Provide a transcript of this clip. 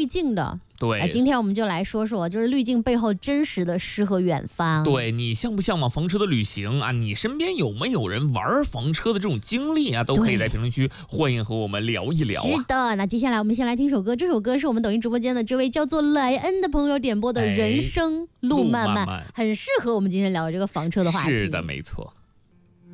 滤镜的。 对， 今天我们就来说说，就是滤镜背后真实的诗和远方。 对，你向不向往房车的旅行啊？你身边有没有人玩房车的这种经历啊？都可以在评论区欢迎和我们聊一聊啊。 是的，那接下来我们先来听首歌，这首歌是我们抖音直播间的这位叫做莱恩的朋友点播的《人生路漫漫》，很适合我们今天聊这个房车的话题。 是的，没错。